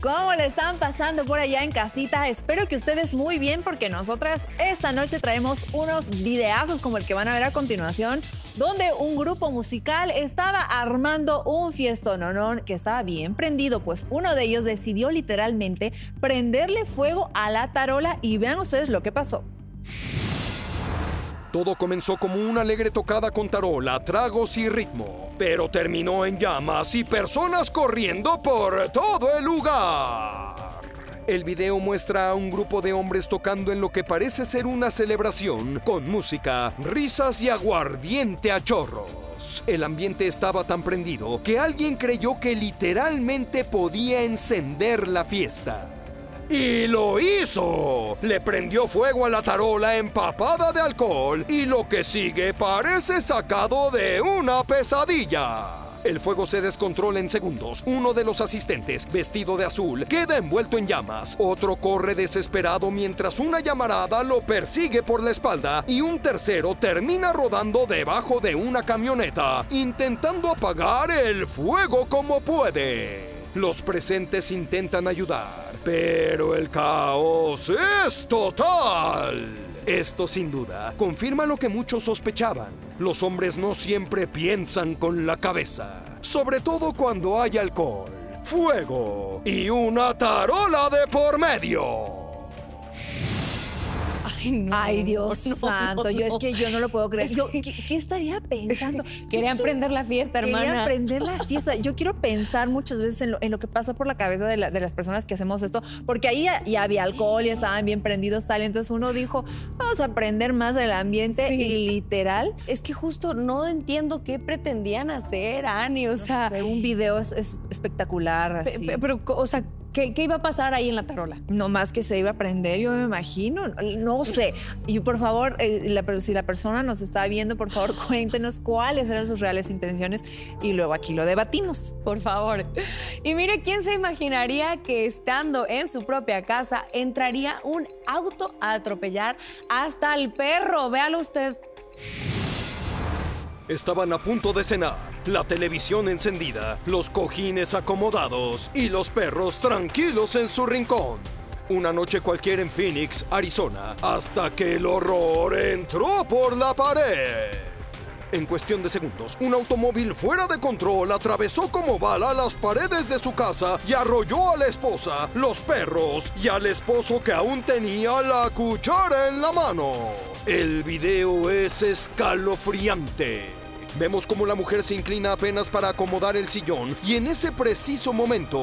¿Cómo le están pasando por allá en casita? Espero que ustedes muy bien, porque nosotras esta noche traemos unos videazos como el que van a ver a continuación, donde un grupo musical estaba armando un fiestononón que estaba bien prendido, pues uno de ellos decidió literalmente prenderle fuego a la tarola y vean ustedes lo que pasó. Todo comenzó como una alegre tocada con tarola, tragos y ritmo, pero terminó en llamas y personas corriendo por todo el lugar. El video muestra a un grupo de hombres tocando en lo que parece ser una celebración, con música, risas y aguardiente a chorros. El ambiente estaba tan prendido que alguien creyó que literalmente podía encender la fiesta. ¡Y lo hizo! Le prendió fuego a la tarola empapada de alcohol y lo que sigue parece sacado de una pesadilla. El fuego se descontrola en segundos. Uno de los asistentes, vestido de azul, queda envuelto en llamas. Otro corre desesperado mientras una llamarada lo persigue por la espalda y un tercero termina rodando debajo de una camioneta, intentando apagar el fuego como puede. Los presentes intentan ayudar, pero el caos es total. Esto, sin duda, confirma lo que muchos sospechaban. Los hombres no siempre piensan con la cabeza, sobre todo cuando hay alcohol, fuego y una tarola de por medio. Ay, no, ay, Dios santo, es que yo no lo puedo creer. ¿Qué estaría pensando? Querían prender la fiesta, hermana. Querían prender la fiesta. Yo quiero pensar muchas veces en lo que pasa por la cabeza de las personas que hacemos esto, porque ahí ya había alcohol y estaban bien prendidos, tal. Entonces uno dijo, vamos a prender más el ambiente, sí. Y literal. Es que justo no entiendo qué pretendían hacer, Ani. O sea, no sé, un video es espectacular, así. Pero, o sea, ¿Qué iba a pasar ahí en la tarola? No más que se iba a prender, yo me imagino. No sé. Y por favor, si la persona nos está viendo, por favor, cuéntenos cuáles eran sus reales intenciones y luego aquí lo debatimos. Por favor. Y mire, ¿quién se imaginaría que estando en su propia casa entraría un auto a atropellar hasta el perro? Véalo usted. Estaban a punto de cenar, la televisión encendida, los cojines acomodados y los perros tranquilos en su rincón. Una noche cualquiera en Phoenix, Arizona, hasta que el horror entró por la pared. En cuestión de segundos, un automóvil fuera de control atravesó como bala las paredes de su casa y arrolló a la esposa, los perros y al esposo que aún tenía la cuchara en la mano. El video es escalofriante. Vemos cómo la mujer se inclina apenas para acomodar el sillón y en ese preciso momento